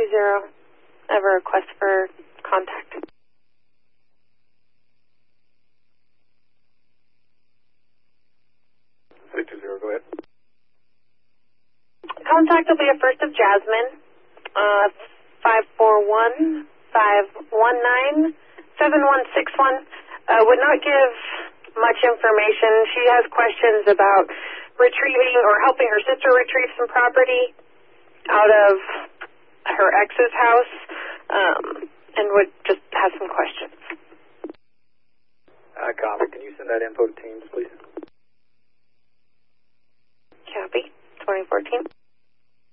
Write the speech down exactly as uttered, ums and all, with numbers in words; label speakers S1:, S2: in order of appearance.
S1: zero. I have a request for contact.
S2: three two zero, go ahead.
S1: Contact will be a first of Jasmine, uh, five four one, five one nine, seven one six one. Uh, would not give much information. She has questions about retrieving or helping her sister retrieve some property out of her ex's house, um, and would just